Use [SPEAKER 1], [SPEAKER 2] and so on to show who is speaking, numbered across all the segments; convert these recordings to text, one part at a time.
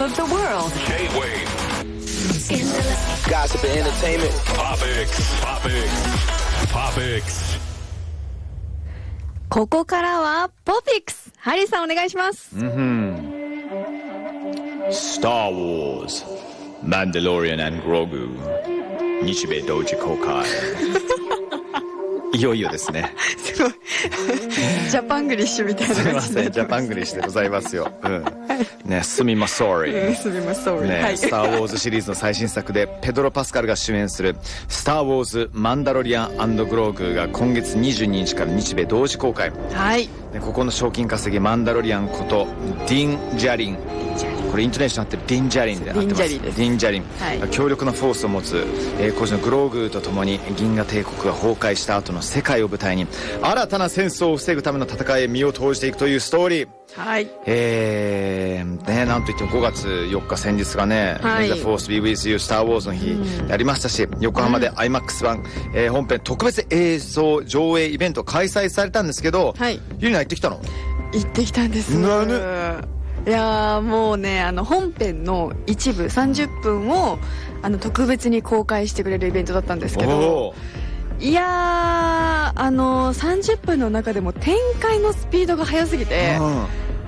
[SPEAKER 1] of the world.
[SPEAKER 2] J-Wave.
[SPEAKER 3] Gossip and entertainment.
[SPEAKER 2] Topics.
[SPEAKER 4] ここからはポピックス。ハリーさんお願いします。
[SPEAKER 5] Star Wars Mandalorian and Grogu 日米同時公開いよいよですね。
[SPEAKER 4] すごいジャパングリッシュみたいな
[SPEAKER 5] すみま
[SPEAKER 4] 感じで
[SPEAKER 5] せん、ジャパングリッシュでございますよ。ね、すみまソーリ
[SPEAKER 4] すみません、
[SPEAKER 5] ね、
[SPEAKER 4] はい、
[SPEAKER 5] スター・ウォーズシリーズの最新作でペドロ・パスカルが主演するスター・ウォーズ・マンダロリアン&グローグが今月22日から日米同時公開。
[SPEAKER 4] はい、
[SPEAKER 5] ここの賞金稼ぎマンダロリアンことディン・ジャリン、これイントネーションあってるディン・ジャリンで合ってます。
[SPEAKER 4] ディンジャリンです。
[SPEAKER 5] ディン・ジャリン、
[SPEAKER 4] はい、
[SPEAKER 5] 強力なフォースを持つ、孤児のグローグと共に銀河帝国が崩壊した後の世界を舞台に新たな戦争を防ぐための戦いへ身を投じていくというストーリー。
[SPEAKER 4] はい、
[SPEAKER 5] ね、なんといっても5月4日先日がね、
[SPEAKER 4] はい、
[SPEAKER 5] The Force Be With You Star Wars の日やりましたし、横浜で IMAX 版、本編特別映像上映イベント開催されたんですけど、
[SPEAKER 4] はい、
[SPEAKER 5] ゆりな行ってきたの？
[SPEAKER 4] 行ってきたんです。いやーもうね、本編の一部30分を特別に公開してくれるイベントだったんですけど、いやー30分の中でも展開のスピードが速すぎて、も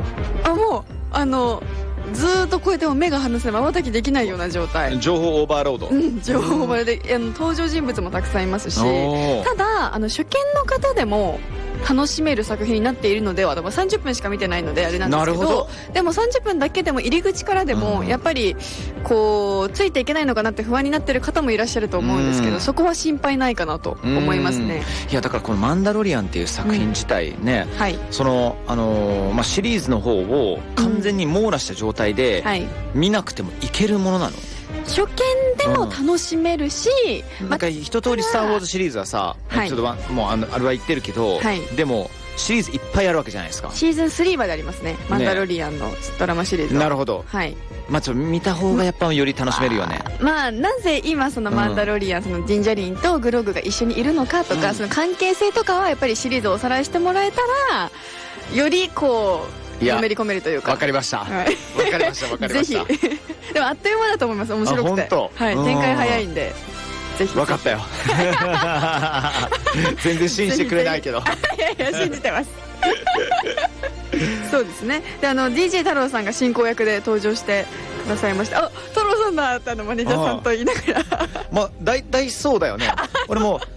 [SPEAKER 4] うずーっとこうやっても目が離せない、瞬きできないような状態。
[SPEAKER 5] 情報オーバーロード、
[SPEAKER 4] 情報オーバーロードで登場人物もたくさんいますし、ただ初見の方でも楽しめる作品になっているのでは、30分しか見てないのであれなんですけ どでも30分だけでも入り口からでもやっぱりこうついていけないのかなって不安になってる方もいらっしゃると思うんですけど、そこは心配ないかなと思いますね。
[SPEAKER 5] いやだからこのマンダロリアンっていう作品自体ね、
[SPEAKER 4] はい、
[SPEAKER 5] そのシリーズの方を完全に網羅した状態で、
[SPEAKER 4] はい、
[SPEAKER 5] 見なくてもいけるものなの？
[SPEAKER 4] 初見でも楽しめるし、
[SPEAKER 5] なんか一通りスター・ウォーズシリーズはさ、エピソード1もうあれは言ってるけど、
[SPEAKER 4] はい、
[SPEAKER 5] でもシリーズいっぱいあるわけじゃないですか。
[SPEAKER 4] シーズン3までありますね、マンダロリアンのドラマシリーズは。
[SPEAKER 5] なるほど、
[SPEAKER 4] はい、
[SPEAKER 5] ちょっと見た方がやっぱより楽しめるよね。
[SPEAKER 4] なぜ今そのマンダロリアン、そのジンジャリンとグローグが一緒にいるのかとか、その関係性とかはやっぱりシリーズをおさらいしてもらえたらよりこうのめり込めるというか。
[SPEAKER 5] わかりました、
[SPEAKER 4] はい、
[SPEAKER 5] わかりました
[SPEAKER 4] ぜひでもあっという間だと思います。面白くて、はい、展開早いんでぜひ。
[SPEAKER 5] 分かったよ全然信じてくれないけど
[SPEAKER 4] いや信じてますそうですね。でDJ 太郎さんが進行役で登場してくださいました。太郎さんだってマネージャーさんと言いながら
[SPEAKER 5] 大そうだよね俺も